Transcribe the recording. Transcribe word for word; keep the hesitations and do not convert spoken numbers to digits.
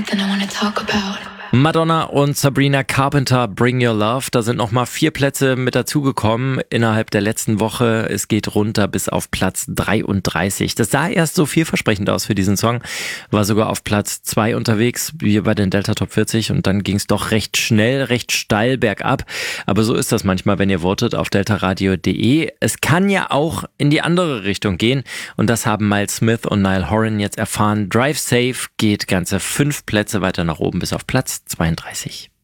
Madonna und Sabrina Carpenter, Bring Your Love. Da sind nochmal vier Plätze mit dazugekommen innerhalb der letzten Woche. Es geht runter bis auf Platz dreiunddreißig. Das sah erst so vielversprechend aus für diesen Song. War sogar auf Platz zwei unterwegs, wie bei den Delta Top vierzig. Und dann ging es doch recht schnell, recht steil bergab. Aber so ist das manchmal, wenn ihr votet auf deltaradio punkt de. Es kann ja auch in die andere Richtung gehen. Und das haben Miles Smith und Niall Horan jetzt erfahren. Drive Safe geht ganze fünf Plätze weiter nach oben bis auf Platz zweiunddreißig.